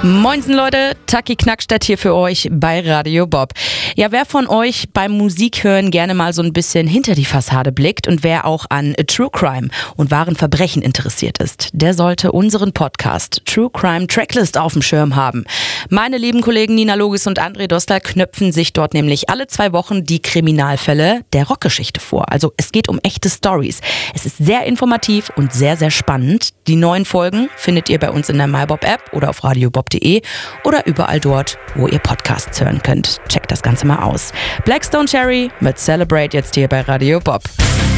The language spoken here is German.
Moinsen Leute, Taki Knackstedt hier für euch bei Radio Bob. Ja, wer von euch beim Musikhören gerne mal so ein bisschen hinter die Fassade blickt und wer auch an True Crime und wahren Verbrechen interessiert ist, der sollte unseren Podcast True Crime Tracklist auf dem Schirm haben. Meine lieben Kollegen Nina Logis und André Dostler knöpfen sich dort nämlich alle 2 Wochen die Kriminalfälle der Rockgeschichte vor. Also es geht um echte Stories. Es ist sehr informativ und sehr, sehr spannend. Die neuen Folgen findet ihr bei uns in der MyBob-App oder auf radiobob.de oder überall dort, wo ihr Podcasts hören könnt. Checkt das Ganze mal aus. Black Stone Cherry mit Celebrate jetzt hier bei Radio Bob.